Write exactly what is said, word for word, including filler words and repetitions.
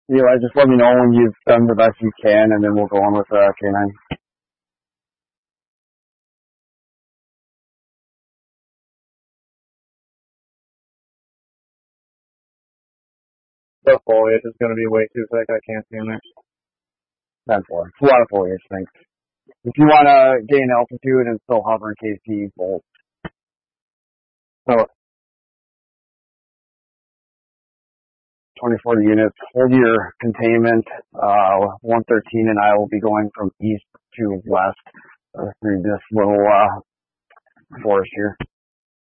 Eli, just let me know when you've done the best you can, and then we'll go on with uh, K nine. The foliage is going to be way too thick. I can't see in there. ten four. It's a lot of foliage, thanks. If you want to gain altitude and still hover in K C, bolt. Oh, twenty forty units. Hold your containment. Uh, one thirteen and I will be going from east to west uh, through this little uh, forest here.